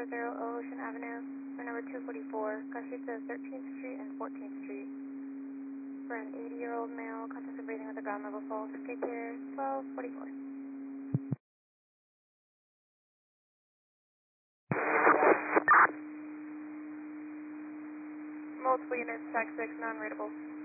Ocean Avenue, for number 244, custody to 13th Street and 14th Street. For an 80-year-old male, conscious of breathing with a ground level pulse, case here, 1244. Multiple units, TAC 6, non-readable.